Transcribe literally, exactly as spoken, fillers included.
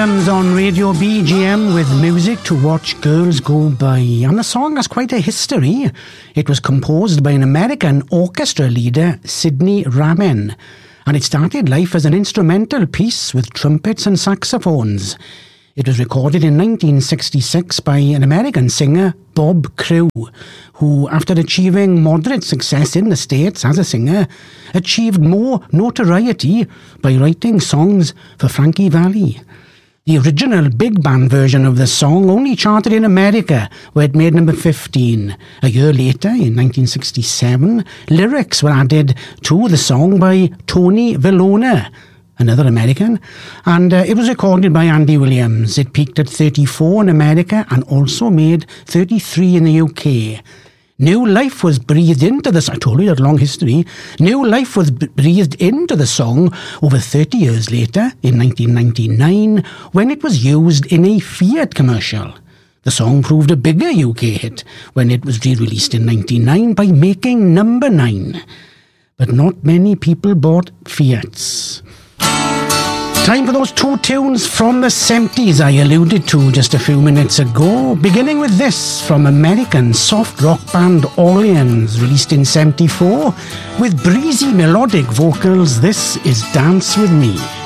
Williams on Radio B G M with music to watch girls go by. And the song has quite a history. It was composed by an American orchestra leader, Sidney Ramen, and it started life as an instrumental piece with trumpets and saxophones. It was recorded in nineteen sixty-six by an American singer, Bob Crewe, who, after achieving moderate success in the States as a singer, achieved more notoriety by writing songs for Frankie Valli. The original big band version of the song only charted in America, where it made number fifteen. A year later, in nineteen sixty-seven, lyrics were added to the song by Tony Vellona, another American, and uh, it was recorded by Andy Williams. It peaked at thirty-four in America and also made thirty-three in the U K. New life was breathed into this. I told you that long history. New life was b- breathed into the song over thirty years later, in nineteen ninety-nine, when it was used in a Fiat commercial. The song proved a bigger U K hit when it was re-released in ninety-nine by making number nine. But not many people bought Fiats. Time for those two tunes from the seventies I alluded to just a few minutes ago, beginning with this from American soft rock band Orleans, released in seventy-four. With breezy melodic vocals, this is Dance With Me.